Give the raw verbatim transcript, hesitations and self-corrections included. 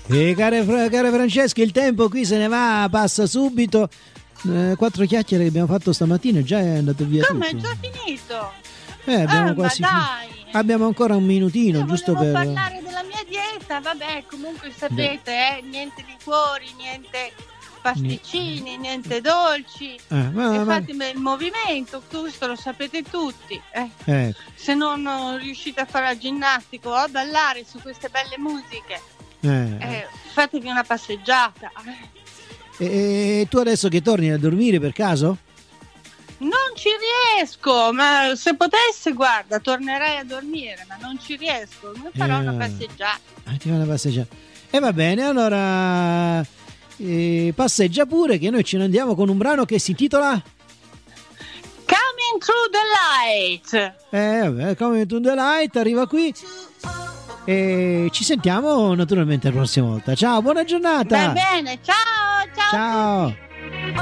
E care, care Francesca, il tempo qui se ne va, passa subito. Eh, quattro chiacchiere che abbiamo fatto stamattina, già è andato via Come tutto. è già finito? Eh, abbiamo Ah, quasi ma fi- dai. abbiamo ancora un minutino, Io giusto volevo per parlare della mia dieta, vabbè, comunque sapete, eh, niente liquori, niente pasticcini, niente dolci. Eh, ma- e ma- fatemi il movimento, questo lo sapete tutti. Eh. Ecco. Se non eh, riuscite a fare la ginnastica o a ballare su queste belle musiche, Eh. eh, fatevi una passeggiata. E, e tu adesso che torni a dormire per caso? Non ci riesco, ma se potessi, guarda, tornerei a dormire, ma non ci riesco, mi farò Eh. una passeggiata. Ah, ti fai una passeggiata. E va bene, allora eh, passeggia pure che noi ce ne andiamo con un brano che si intitola Coming Through the Light. Eh vabbè, Coming to the Light, arriva qui e ci sentiamo naturalmente la prossima volta. Ciao, buona giornata. Va bene, ciao, ciao. Ciao.